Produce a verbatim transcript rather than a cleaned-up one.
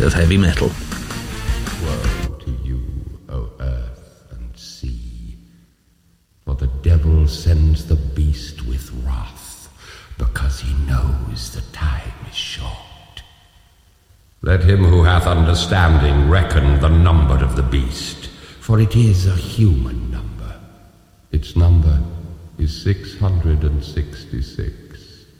of heavy metal. Woe to you, O earth and sea, for the devil sends the beast with wrath, because he knows the time is short. Let him who hath understanding reckon the number of the beast, for it is a human number. Its number is six hundred and sixty-six.